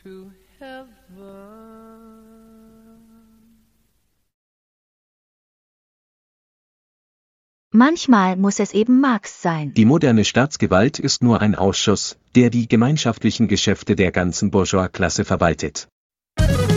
to heaven. Manchmal muss es eben Marx sein. Die moderne Staatsgewalt ist nur ein Ausschuss, der die gemeinschaftlichen Geschäfte der ganzen Bourgeois-Klasse verwaltet.